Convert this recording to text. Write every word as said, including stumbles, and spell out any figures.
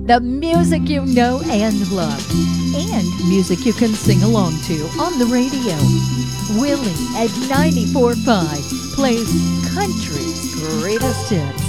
The music you know and love, and music you can sing along to on the radio. Willie at ninety-four point five plays country's greatest hits.